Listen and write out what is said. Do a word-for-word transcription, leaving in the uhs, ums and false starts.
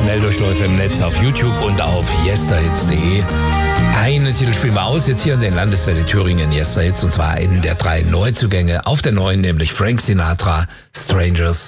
Schnelldurchläufe im Netz auf YouTube und auf yesterhits punkt de. Einen Titel spielen wir aus, jetzt hier in den Landeswelle Thüringen Yesterhits, und zwar einen der drei Neuzugänge auf der neuen, nämlich Frank Sinatra, Strangers